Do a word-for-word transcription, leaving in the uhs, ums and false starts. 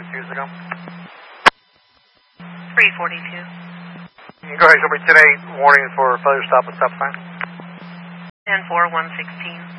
forty-two is ago. three forty-two. Go ahead, show me today warning for failure stop and stop sign. ten four one sixteen.